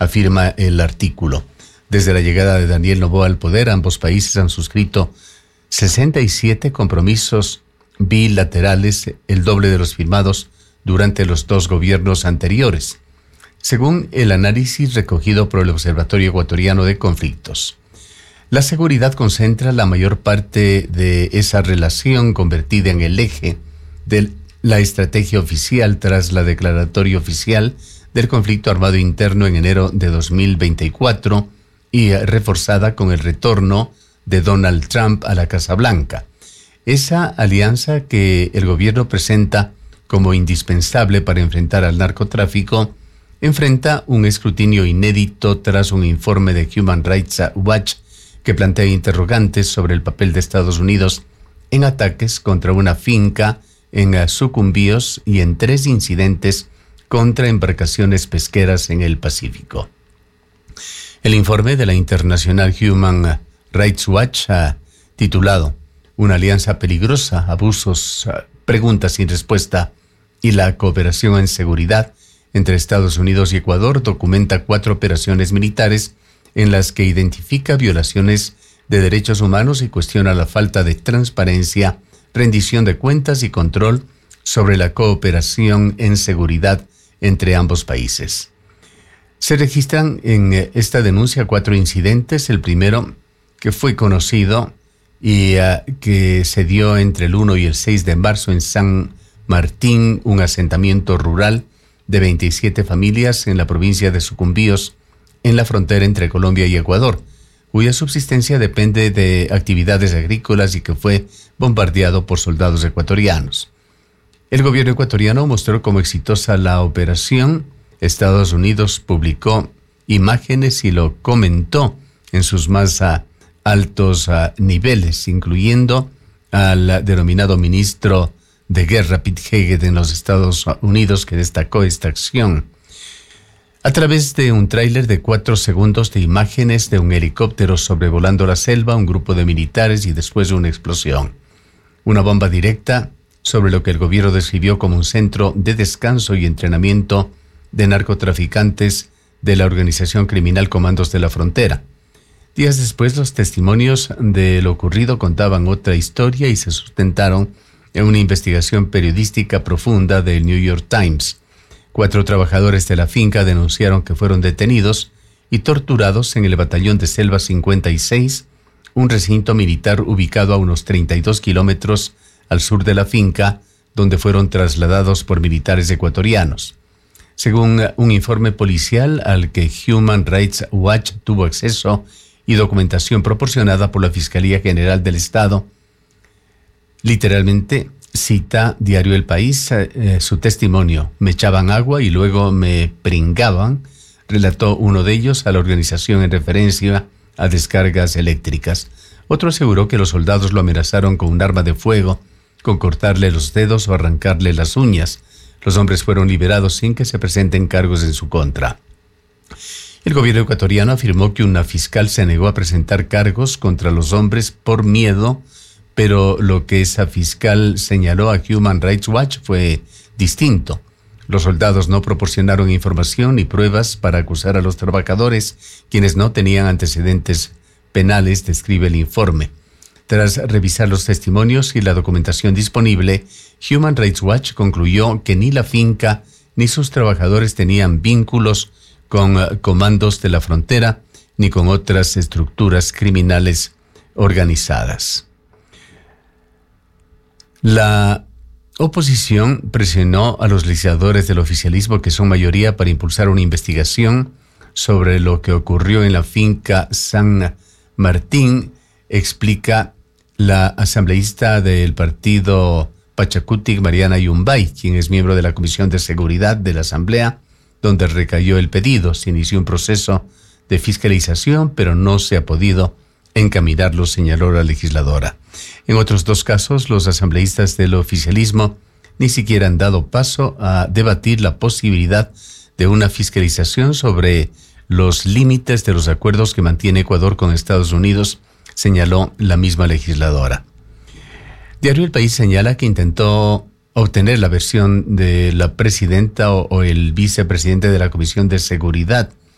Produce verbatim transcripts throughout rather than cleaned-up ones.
afirma el artículo. Desde la llegada de Daniel Noboa al poder, ambos países han suscrito sesenta y siete compromisos bilaterales, el doble de los firmados durante los dos gobiernos anteriores, según el análisis recogido por el Observatorio Ecuatoriano de Conflictos. La seguridad concentra la mayor parte de esa relación, convertida en el eje de la estrategia oficial tras la declaratoria oficial del conflicto armado interno en enero de dos mil veinticuatro y reforzada con el retorno de Donald Trump a la Casa Blanca. Esa alianza que el gobierno presenta como indispensable para enfrentar al narcotráfico enfrenta un escrutinio inédito tras un informe de Human Rights Watch que plantea interrogantes sobre el papel de Estados Unidos en ataques contra una finca en Sucumbíos y en tres incidentes contra embarcaciones pesqueras en el Pacífico. El informe de la Internacional Human Rights Watch, uh, titulado Una alianza peligrosa, abusos, uh, preguntas sin respuesta y la cooperación en seguridad entre Estados Unidos y Ecuador, documenta cuatro operaciones militares en las que identifica violaciones de derechos humanos y cuestiona la falta de transparencia, rendición de cuentas y control sobre la cooperación en seguridad entre ambos países. Se registran en esta denuncia cuatro incidentes. El primero, que fue conocido y uh, que se dio entre el uno y el seis de marzo en San Martín, un asentamiento rural de veintisiete familias en la provincia de Sucumbíos, en la frontera entre Colombia y Ecuador, cuya subsistencia depende de actividades agrícolas y que fue bombardeado por soldados ecuatorianos. El gobierno ecuatoriano mostró como exitosa la operación. Estados Unidos publicó imágenes y lo comentó en sus más uh, altos uh, niveles, incluyendo al denominado ministro de Guerra, Pete Hegseth, en los Estados Unidos, que destacó esta acción. A través de un tráiler de cuatro segundos de imágenes de un helicóptero sobrevolando la selva, un grupo de militares y después una explosión. Una bomba directa sobre lo que el gobierno describió como un centro de descanso y entrenamiento de narcotraficantes de la organización criminal Comandos de la Frontera. Días después, los testimonios de lo ocurrido contaban otra historia y se sustentaron en una investigación periodística profunda del New York Times. Cuatro trabajadores de la finca denunciaron que fueron detenidos y torturados en el batallón de Selva cincuenta y seis, un recinto militar ubicado a unos treinta y dos kilómetros al sur de la finca, donde fueron trasladados por militares ecuatorianos. Según un informe policial al que Human Rights Watch tuvo acceso y documentación proporcionada por la Fiscalía General del Estado, literalmente cita Diario El País eh, su testimonio. Me echaban agua y luego me pringaban, relató uno de ellos a la organización en referencia a descargas eléctricas. Otro aseguró que los soldados lo amenazaron con un arma de fuego, con cortarle los dedos o arrancarle las uñas. Los hombres fueron liberados sin que se presenten cargos en su contra. El gobierno ecuatoriano afirmó que una fiscal se negó a presentar cargos contra los hombres por miedo, pero lo que esa fiscal señaló a Human Rights Watch fue distinto. Los soldados no proporcionaron información ni pruebas para acusar a los trabajadores, quienes no tenían antecedentes penales, describe el informe. Tras revisar los testimonios y la documentación disponible, Human Rights Watch concluyó que ni la finca ni sus trabajadores tenían vínculos con uh, comandos de la frontera ni con otras estructuras criminales organizadas. La oposición presionó a los legisladores del oficialismo, que son mayoría, para impulsar una investigación sobre lo que ocurrió en la finca San Martín, explica la asambleísta del partido Pachacutic, Mariana Yumbay, quien es miembro de la Comisión de Seguridad de la Asamblea, donde recayó el pedido. Se inició un proceso de fiscalización, pero no se ha podido encaminarlo, señaló la legisladora. En otros dos casos, los asambleístas del oficialismo ni siquiera han dado paso a debatir la posibilidad de una fiscalización sobre los límites de los acuerdos que mantiene Ecuador con Estados Unidos, señaló la misma legisladora. Diario El País señala que intentó obtener la versión de la presidenta o, o el vicepresidente de la Comisión de Seguridad,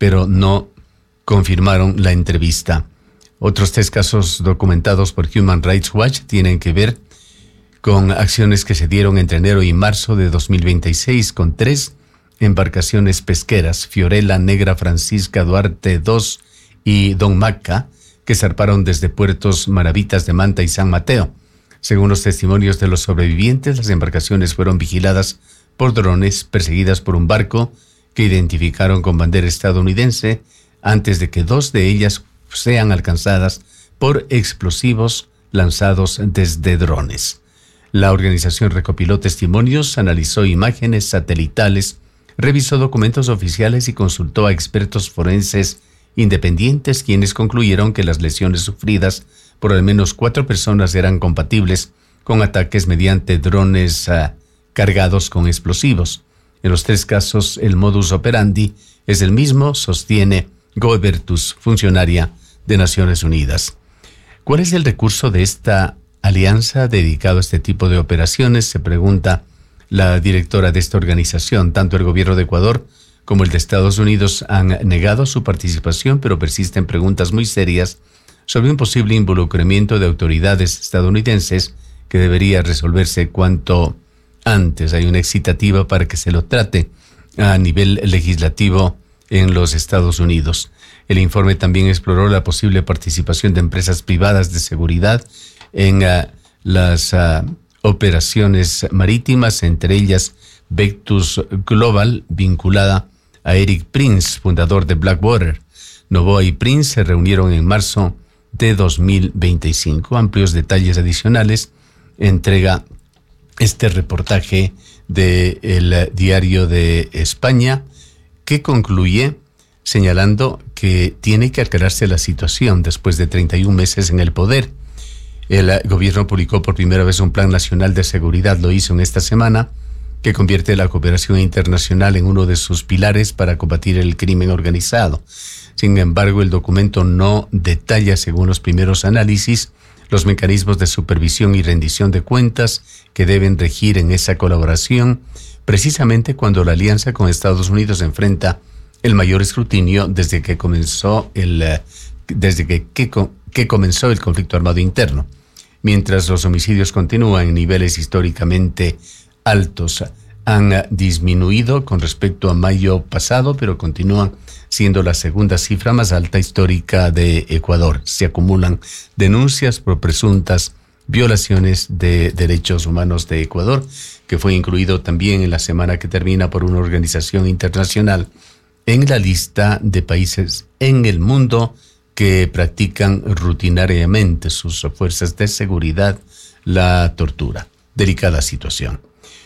pero no confirmaron la entrevista. Otros tres casos documentados por Human Rights Watch tienen que ver con acciones que se dieron entre enero y marzo de dos mil veintiséis con tres embarcaciones pesqueras, Fiorella, Negra, Francisca, Duarte dos y Don Maca, que zarparon desde puertos Maravitas de Manta y San Mateo. Según los testimonios de los sobrevivientes, las embarcaciones fueron vigiladas por drones, perseguidas por un barco que identificaron con bandera estadounidense, antes de que dos de ellas sean alcanzadas por explosivos lanzados desde drones. La organización recopiló testimonios, analizó imágenes satelitales, revisó documentos oficiales y consultó a expertos forenses independientes, quienes concluyeron que las lesiones sufridas por al menos cuatro personas eran compatibles con ataques mediante drones uh, cargados con explosivos. En los tres casos, el modus operandi es el mismo, sostiene Goebertus, funcionaria de Naciones Unidas. ¿Cuál es el recurso de esta alianza dedicado a este tipo de operaciones?, se pregunta la directora de esta organización. Tanto el gobierno de Ecuador como el de Estados Unidos han negado su participación, pero persisten preguntas muy serias sobre un posible involucramiento de autoridades estadounidenses que debería resolverse cuanto antes. Hay una excitativa para que se lo trate a nivel legislativo en los Estados Unidos. El informe también exploró la posible participación de empresas privadas de seguridad en uh, las uh, operaciones marítimas, entre ellas Vectus Global, vinculada a Eric Prince, fundador de Blackwater. Novoa y Prince se reunieron en marzo de dos mil veinticinco. Amplios detalles adicionales entrega este reportaje del Diario de España, que concluye señalando que tiene que aclararse la situación después de treinta y un meses en el poder. El gobierno publicó por primera vez un plan nacional de seguridad, lo hizo en esta semana, que convierte la cooperación internacional en uno de sus pilares para combatir el crimen organizado. Sin embargo, el documento no detalla, según los primeros análisis, los mecanismos de supervisión y rendición de cuentas que deben regir en esa colaboración, precisamente cuando la alianza con Estados Unidos enfrenta el mayor escrutinio desde que comenzó el desde que, que, que comenzó el conflicto armado interno. Mientras los homicidios continúan en niveles históricamente altos, han disminuido con respecto a mayo pasado, pero continúan siendo la segunda cifra más alta histórica de Ecuador. Se acumulan denuncias por presuntas violaciones de derechos humanos de Ecuador, que fue incluido también en la semana que termina por una organización internacional en la lista de países en el mundo que practican rutinariamente sus fuerzas de seguridad la tortura. Delicada situación.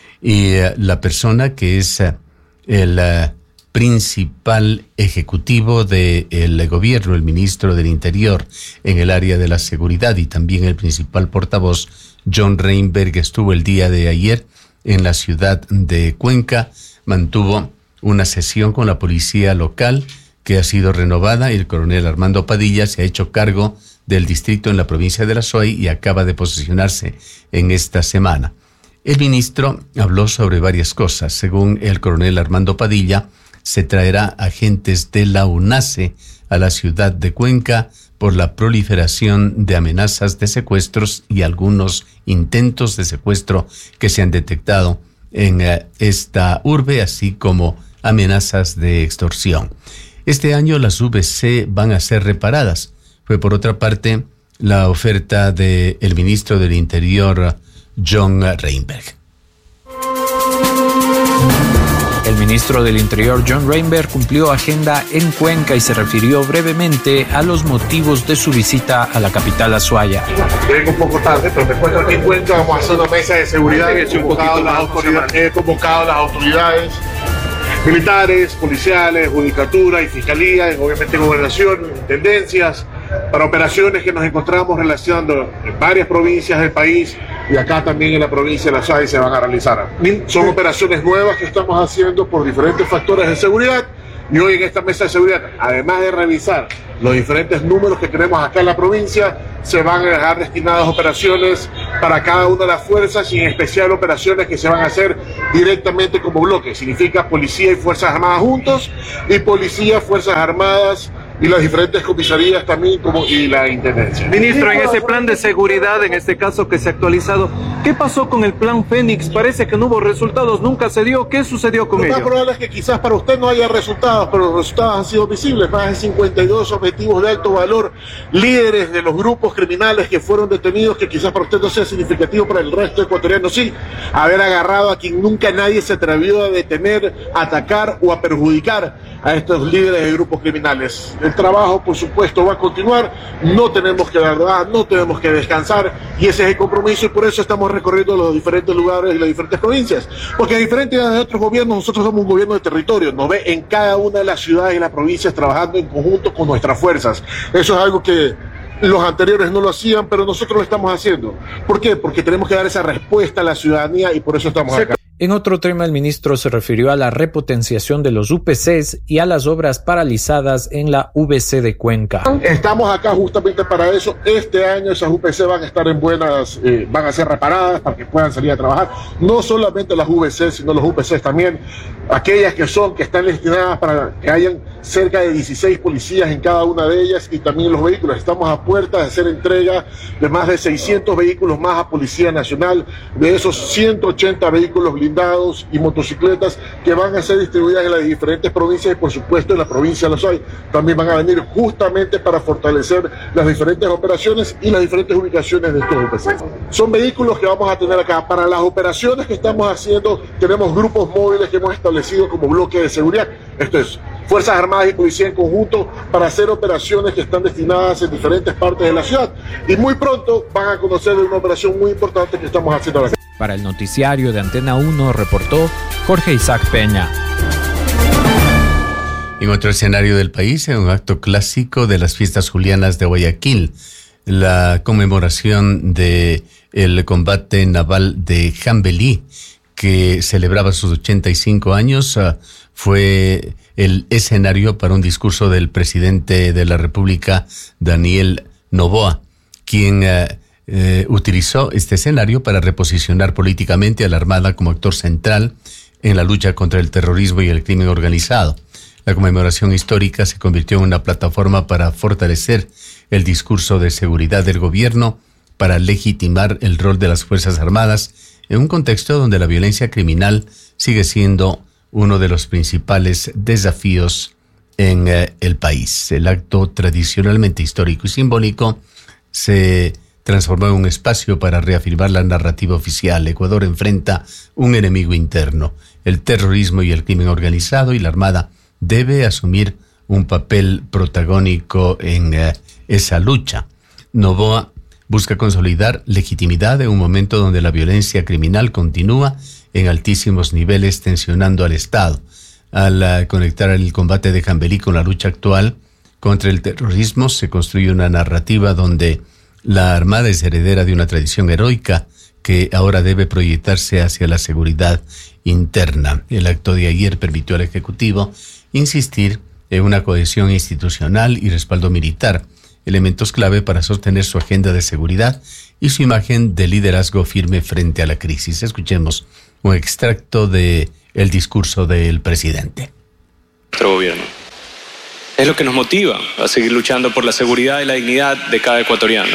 Y uh, la persona que es uh, el uh, principal ejecutivo del gobierno, el ministro del Interior en el área de la seguridad, y también el principal portavoz, John Reinberg, estuvo el día de ayer en la ciudad de Cuenca, mantuvo una sesión con la policía local que ha sido renovada, y el coronel Armando Padilla se ha hecho cargo del distrito en la provincia de La Suay y acaba de posesionarse en esta semana. El ministro habló sobre varias cosas. Según el coronel Armando Padilla, se traerá agentes de la UNACE a la ciudad de Cuenca por la proliferación de amenazas de secuestros y algunos intentos de secuestro que se han detectado en esta urbe, así como amenazas de extorsión. Este año las U V C van a ser reparadas. Fue por otra parte la oferta del ministro del Interior, John Reinberg. El ministro del Interior, John Reinberg, cumplió agenda en Cuenca y se refirió brevemente a los motivos de su visita a la capital Azuaya. Vengo un poco tarde, pero me encuentro aquí en Cuenca. Vamos a hacer una mesa de seguridad. He convocado, las autoridades, he convocado a las autoridades militares, policiales, judicatura y fiscalía, obviamente gobernación, intendencias, para operaciones que nos encontramos relacionando en varias provincias del país y acá también en la provincia de La Suay se van a realizar. Son operaciones nuevas que estamos haciendo por diferentes factores de seguridad, y hoy en esta mesa de seguridad, además de revisar Los diferentes números que tenemos acá en la provincia se van a dejar destinadas operaciones para cada una de las fuerzas y en especial operaciones que se van a hacer directamente como bloque. Significa policía y Fuerzas Armadas juntos y policía, Fuerzas Armadas y las diferentes comisarías también como y la intendencia. Ministro, en ese plan de seguridad, en este caso que se ha actualizado, ¿qué pasó con el plan Fénix? Parece que no hubo resultados, nunca se dio. ¿Qué sucedió con ello? Lo más probable es que quizás para usted no haya resultados, pero los resultados han sido visibles. Más de cincuenta y dos objetivos de alto valor, líderes de los grupos criminales que fueron detenidos, que quizás para usted no sea significativo, para el resto ecuatoriano sí. Haber agarrado a quien nunca nadie se atrevió a detener, a atacar o a perjudicar a estos líderes de grupos criminales. El trabajo, por supuesto, va a continuar, no tenemos que dar, no tenemos que descansar, y ese es el compromiso, y por eso estamos recorriendo los diferentes lugares y las diferentes provincias, porque a diferencia de otros gobiernos, nosotros somos un gobierno de territorio, nos ve en cada una de las ciudades y las provincias trabajando en conjunto con nuestras fuerzas. Eso es algo que los anteriores no lo hacían, pero nosotros lo estamos haciendo. ¿Por qué? Porque tenemos que dar esa respuesta a la ciudadanía y por eso estamos acá. En otro tema, el ministro se refirió a la repotenciación de los U P Cs y a las obras paralizadas en la V C de Cuenca. Estamos acá justamente para eso. Este año esas U P C van a estar en buenas, eh, van a ser reparadas para que puedan salir a trabajar. No solamente las U V C, sino los U P Cs también. Aquellas que son, que están destinadas para que hayan cerca de dieciséis policías en cada una de ellas, y también los vehículos. Estamos a puertas de hacer entrega de más de seiscientos vehículos más a Policía Nacional, de esos ciento ochenta vehículos blindados y motocicletas que van a ser distribuidas en las diferentes provincias, y por supuesto en la provincia de La Suay también van a venir justamente para fortalecer las diferentes operaciones y las diferentes ubicaciones de estos U P C. Son vehículos que vamos a tener acá. Para las operaciones que estamos haciendo, tenemos grupos móviles que hemos establecido como bloque de seguridad. Esto es Fuerzas Armadas y Policía en conjunto para hacer operaciones que están destinadas en diferentes partes de la ciudad. Y muy pronto van a conocer de una operación muy importante que estamos haciendo acá. Para el noticiario de Antena uno reportó Jorge Isaac Peña. En otro escenario del país, en un acto clásico de las fiestas julianas de Guayaquil, la conmemoración de el combate naval de Jambelí, que celebraba sus ochenta y cinco años, uh, fue el escenario para un discurso del presidente de la República, Daniel Noboa, quien uh, eh, utilizó este escenario para reposicionar políticamente a la Armada como actor central en la lucha contra el terrorismo y el crimen organizado. La conmemoración histórica se convirtió en una plataforma para fortalecer el discurso de seguridad del gobierno, para legitimar el rol de las Fuerzas Armadas en un contexto donde la violencia criminal sigue siendo uno de los principales desafíos en eh, el país. El acto tradicionalmente histórico y simbólico se transformó en un espacio para reafirmar la narrativa oficial. Ecuador enfrenta un enemigo interno, el terrorismo y el crimen organizado, y la Armada debe asumir un papel protagónico en eh, esa lucha. Noboa busca consolidar legitimidad en un momento donde la violencia criminal continúa en altísimos niveles, tensionando al Estado. Al uh, conectar el combate de Jambelí con la lucha actual contra el terrorismo, se construye una narrativa donde la Armada es heredera de una tradición heroica que ahora debe proyectarse hacia la seguridad interna. El acto de ayer permitió al Ejecutivo insistir en una cohesión institucional y respaldo militar, elementos clave para sostener su agenda de seguridad y su imagen de liderazgo firme frente a la crisis. Escuchemos un extracto de el discurso del presidente. Nuestro gobierno es lo que nos motiva a seguir luchando por la seguridad y la dignidad de cada ecuatoriano.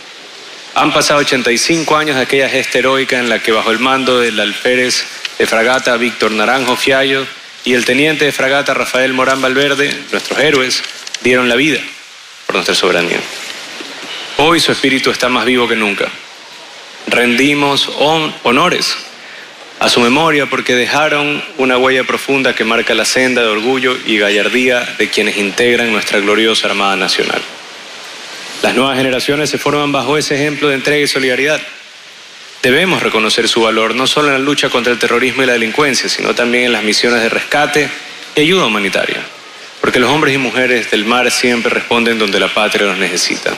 Han pasado ochenta y cinco años de aquella gesta heroica en la que, bajo el mando del alférez de fragata Víctor Naranjo Fiallo y el teniente de fragata Rafael Morán Valverde, nuestros héroes, dieron la vida por nuestra soberanía. Hoy su espíritu está más vivo que nunca. Rendimos hon- honores a su memoria porque dejaron una huella profunda que marca la senda de orgullo y gallardía de quienes integran nuestra gloriosa Armada Nacional. Las nuevas generaciones se forman bajo ese ejemplo de entrega y solidaridad. Debemos reconocer su valor no solo en la lucha contra el terrorismo y la delincuencia, sino también en las misiones de rescate y ayuda humanitaria, porque los hombres y mujeres del mar siempre responden donde la patria los necesita.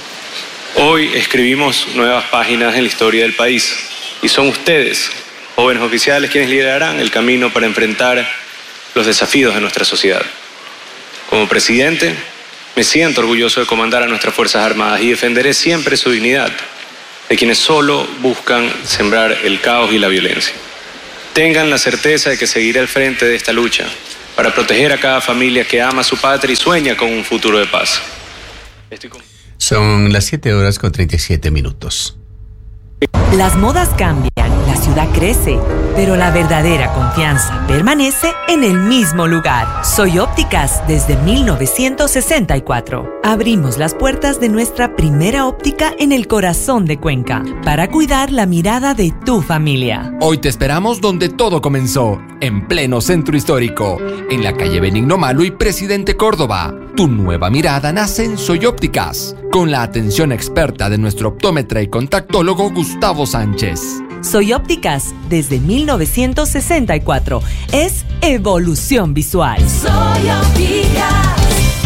Hoy escribimos nuevas páginas en la historia del país y son ustedes, jóvenes oficiales, quienes liderarán el camino para enfrentar los desafíos de nuestra sociedad. Como presidente, Me siento orgulloso de comandar a nuestras Fuerzas Armadas y defenderé siempre su dignidad de quienes solo buscan sembrar el caos y la violencia. Tengan la certeza de que seguiré al frente de esta lucha para proteger a cada familia que ama a su patria y sueña con un futuro de paz. Estoy con... Son las siete horas con treinta y siete minutos. Las modas cambian, la ciudad crece, pero la verdadera confianza permanece en el mismo lugar. Soy Ópticas desde mil novecientos sesenta y cuatro. Abrimos las puertas de nuestra primera óptica en el corazón de Cuenca para cuidar la mirada de tu familia. Hoy te esperamos donde todo comenzó, en pleno centro histórico, en la calle Benigno Malo y Presidente Córdoba. Tu nueva mirada nace en Soy Ópticas, con la atención experta de nuestro optómetra y contactólogo Gustavo Sánchez. Soy Ópticas desde mil novecientos sesenta y cuatro. Es evolución visual. Soy Ópticas.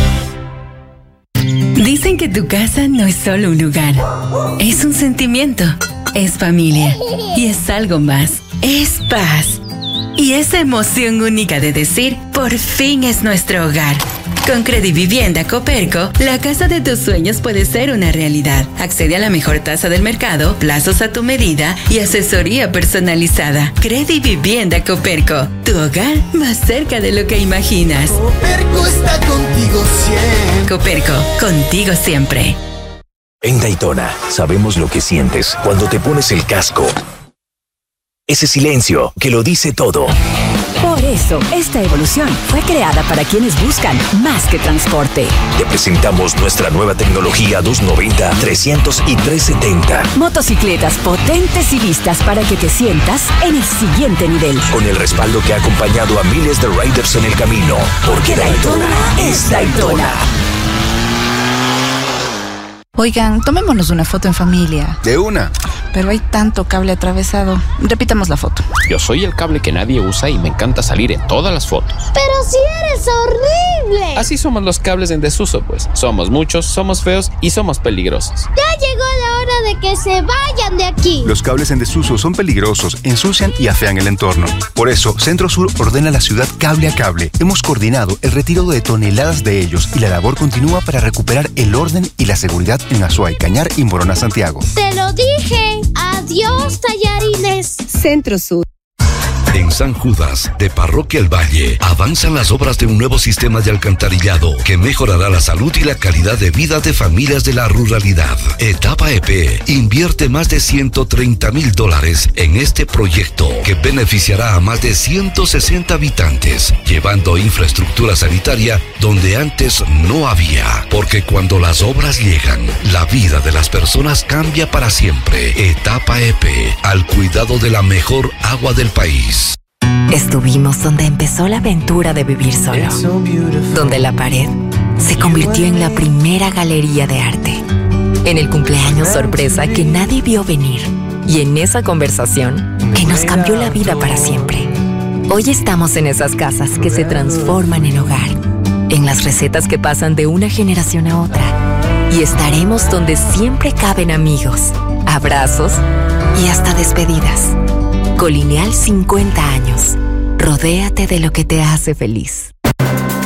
Dicen que tu casa no es solo un lugar, es un sentimiento, es familia y es algo más, es paz. Y esa emoción única de decir, por fin es nuestro hogar. Con Credivivienda Coperco, la casa de tus sueños puede ser una realidad. Accede a la mejor tasa del mercado, plazos a tu medida y asesoría personalizada. Credivivienda Coperco, tu hogar más cerca de lo que imaginas. Coperco está contigo siempre. Coperco, contigo siempre. En Daytona, sabemos lo que sientes cuando te pones el casco. Ese silencio que lo dice todo. Por eso, esta evolución fue creada para quienes buscan más que transporte. Te presentamos nuestra nueva tecnología doscientos noventa, trescientos y trescientos setenta. Motocicletas potentes y vistas para que te sientas en el siguiente nivel. Con el respaldo que ha acompañado a miles de riders en el camino. Porque Daytona es Daytona. Oigan, tomémonos una foto en familia. De una. Pero hay tanto cable atravesado. Repitamos la foto. Yo soy el cable que nadie usa y me encanta salir en todas las fotos. ¡Pero si eres horrible! Así somos los cables en desuso, pues. Somos muchos, somos feos y somos peligrosos. ¡Ya llegó la hora de que se vayan de aquí! Los cables en desuso son peligrosos, ensucian y afean el entorno. Por eso, Centro Sur ordena a la ciudad cable a cable. Hemos coordinado el retiro de toneladas de ellos y la labor continúa para recuperar el orden y la seguridad en Azuay, Cañar y Morona, Santiago. ¡Te lo dije! ¡Adiós, tallarines! Centro Sur. En San Judas, de Parroquia El Valle, avanzan las obras de un nuevo sistema de alcantarillado que mejorará la salud y la calidad de vida de familias de la ruralidad. Etapa E P invierte más de ciento treinta mil dólares en este proyecto que beneficiará a más de ciento sesenta habitantes, llevando infraestructura sanitaria donde antes no había. Porque cuando las obras llegan, la vida de las personas cambia para siempre. Etapa E P, al cuidado de la mejor agua del país. Estuvimos donde empezó la aventura de vivir solo, donde la pared se convirtió en la primera galería de arte, en el cumpleaños sorpresa que nadie vio venir y en esa conversación que nos cambió la vida para siempre. Hoy estamos en esas casas que se transforman en hogar, en las recetas que pasan de una generación a otra, y estaremos donde siempre caben amigos, abrazos y hasta despedidas. Colineal cincuenta años. Rodéate de lo que te hace feliz.